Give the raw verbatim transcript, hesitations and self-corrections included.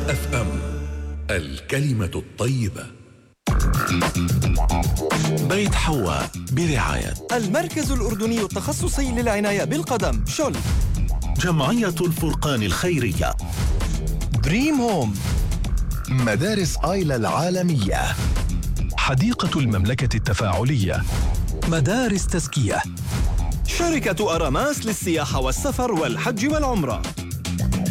اف ام، الكلمة الطيبة. بيت حواء برعاية المركز الأردني التخصصي للعناية بالقدم شل، جمعية الفرقان الخيرية، دريم هوم، مدارس آيلا العالمية، حديقة المملكة التفاعلية، مدارس تزكية، شركة أراماس للسياحة والسفر والحج والعمرة.